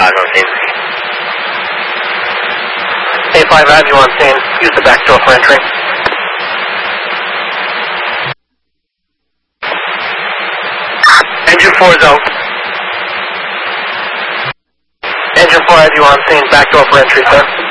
on scene. A5 Ave, you on scene. Use the back door for entry. Engine 4 is out. Engine 4 Ave, you on scene. Back door for entry, sir.